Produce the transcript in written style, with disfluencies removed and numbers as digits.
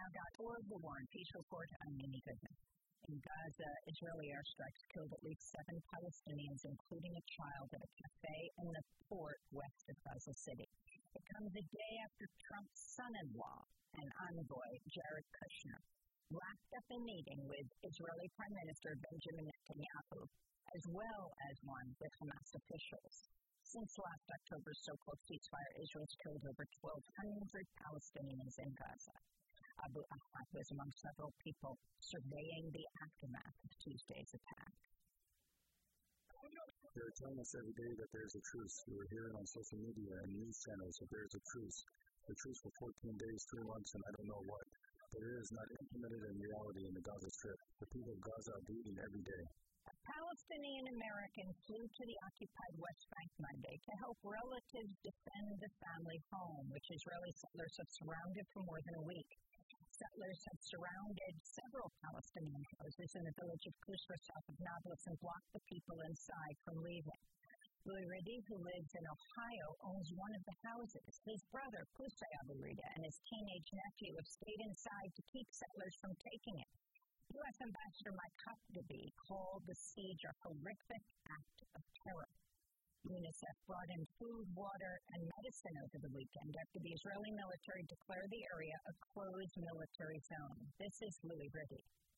For the War and Peace Report, I'm Mimi Goodman. In Gaza, Israeli airstrikes killed at least 7 Palestinians, including a child, at a cafe in the port west of Gaza City. It comes a day after Trump's son-in-law and envoy, Jared Kushner, wrapped up a meeting with Israeli Prime Minister Benjamin Netanyahu, as well as one with Hamas officials. Since last October's so-called ceasefire, Israel's killed over 1,200 Palestinians in Gaza. Abu Ahmad was among several people surveying the aftermath of Tuesday's attack. They're telling us every day that there's a truce. We're hearing on social media and news channels that there's a truce. The truce for 14 days, 3 months, and I don't know what. But it is not implemented in reality in the Gaza Strip. The people of Gaza are bleeding every day. A Palestinian American flew to the occupied West Bank Monday to help relatives defend the family home, which Israeli settlers have surrounded for more than a week. Settlers have surrounded several Palestinian houses in the village of Kusra, south of Nablus, and blocked the people inside from leaving. Louis Riddy, who lives in Ohio, owns one of the houses. His brother, Qusay Abu Rida, and his teenage nephew have stayed inside to keep settlers from taking it. U.S. Ambassador Mike Huckabee called the siege a horrific act of terror. UNICEF brought in food, water, and medicine over the weekend after the Israeli military declared the area a closed military zone. This is Louis Riddy.